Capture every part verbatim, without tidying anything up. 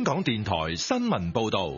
香港電台新聞報道。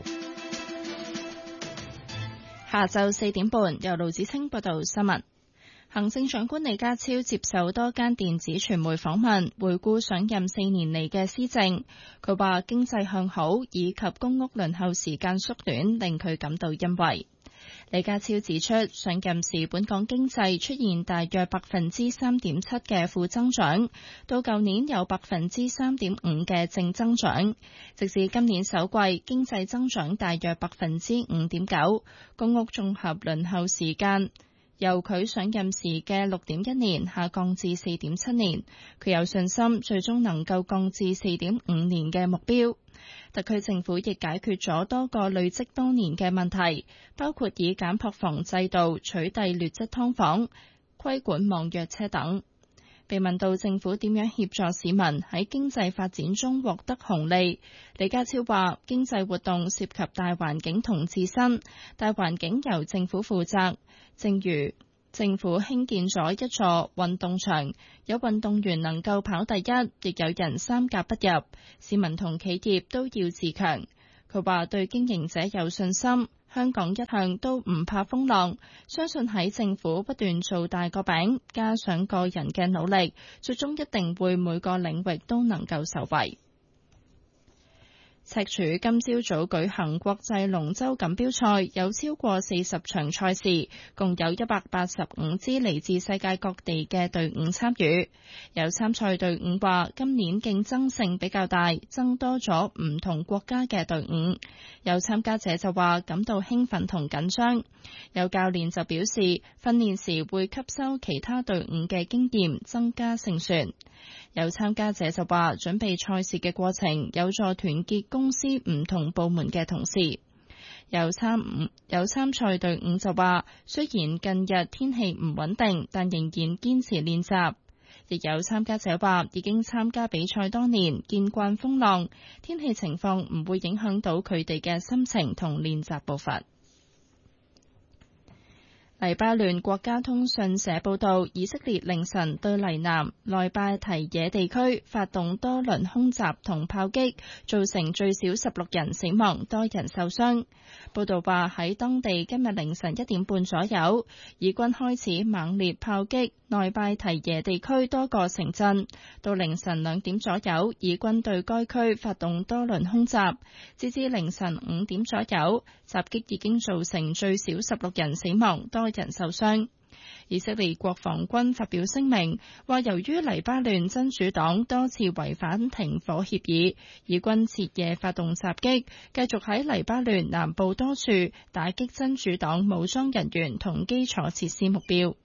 下晝四點半，由盧子清報道新聞。行政長官李家超接受多間電子傳媒訪問，回顧上任四年嚟嘅施政。佢話經濟向好以及公屋輪候時間縮短，令佢感到欣慰。李家超指出，上任時本港經濟出現大約百分之三點七嘅負增長，到舊年有百分之三點五嘅正增長，直至今年首季經濟增長大約百分之五點九，公屋綜合輪候時間由佢上任時嘅六點一年下降至四點七年，佢有信心最終能夠降至四點五年嘅目標。特區政府亦解決咗多個累積多年嘅問題，包括以簡樸房制度取締劣質劏房、規管網約車等。被問到政府點樣協助市民喺經濟發展中獲得紅利，李家超話經濟活動涉及大環境同自身，大環境由政府負責，正如政府興建咗一座運動場，有運動員能夠跑第一，亦有人三甲不入，市民同企業都要自強。佢話對經營者有信心，香港一向都唔怕風浪，相信喺政府不斷做大個餅，加上個人嘅努力，最終一定會每個領域都能夠受惠。赤柱今朝早舉行國際龍舟錦標賽，有超過四十場賽事，共有一百八十五支嚟自世界各地嘅隊伍參與。有參賽隊伍話，今年競爭性比較大，增多咗唔同國家嘅隊伍。有參加者就話感到興奮同緊張。有教練就表示，訓練時會吸收其他隊伍嘅經驗，增加勝算。有參加者就話，準備賽事嘅過程有助團結公司唔同部門嘅同事。有參伍有參賽隊伍就話，雖然近日天氣唔穩定，但仍然堅持練習。亦有參加者話，已經參加比賽多年，見慣風浪，天氣情況唔會影響到佢哋嘅心情同練習步伐。黎巴嫩國家通訊社報道，以色列凌晨對黎南內拜提耶地區發動多輪空襲同炮擊，造成最少十六人死亡，多人受傷。報道話喺當地今日凌晨一點半左右，以軍開始猛烈炮擊內拜提耶地區多個城鎮，到凌晨兩點左右，以軍對該區發動多輪空襲，截至凌晨五點左右，襲擊已經造成最少十六人死亡，多人受傷。以色列國防軍發表聲明，話由於黎巴嫩真主黨多次違反停火協議，以軍徹夜發動襲擊，繼續喺黎巴嫩南部多處打擊真主黨武裝人員同基礎設施目標。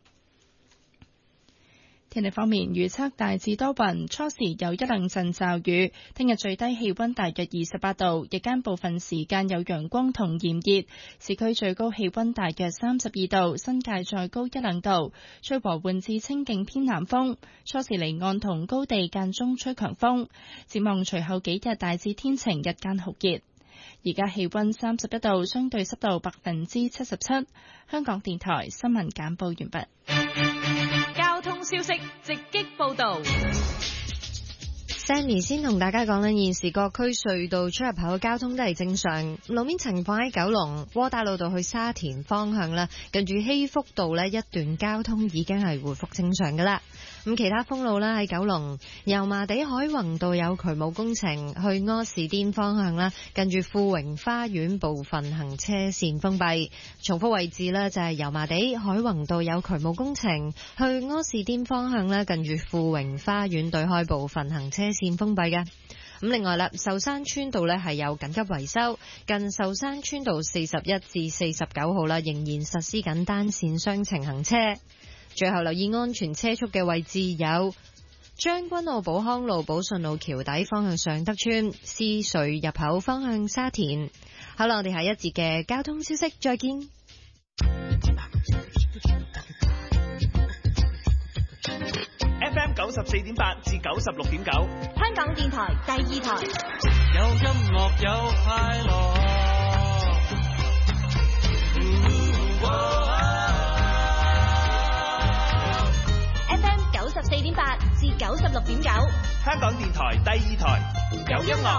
天氣方面，預測大致多雲，初時有一兩陣驟雨。聽日最低氣溫大約二十八度，日間部分時間有陽光同炎熱。市區最高氣溫大約三十二度，新界再高一兩度。吹和緩至清勁偏南風，初時離岸同高地間中吹強風。展望隨後幾日大致天晴，日間酷熱。而家氣溫三十一度，相對濕度百分之七十七。香港電台新聞簡報完畢。 交通消息直擊報道。 Sammy 先同大家講緊，現時各區隧道出入口嘅交通都係正常。路面情況喺九龍窩打老道去沙田方向啦，近住禧福道呢一段交通已經係回復正常噶啦。咁其他封路啦，喺九龍油麻地海泓道有渠務工程，去柯士甸方向啦，近住富榮花園部分行車線封閉。重複位置呢就係油麻地海泓道有渠務工程，去柯士甸方向啦，近住富榮花園對開部分行車線封閉嘅。咁另外啦，壽山村道呢係有緊急維修，近壽山村道四十一至四十九號啦，仍然實施緊單線雙程行車。最後留意安全車速嘅位置有將軍澳寶康路、寶順路橋底方向尚德村、獅隧入口方向沙田。好啦，我哋下一節嘅交通消息再見。 F M 九十四點八至九十六點九， 香港電台第二台。 有音樂有快樂。 F M 九十四點八至九十六點九， 香港電台第二台有音樂。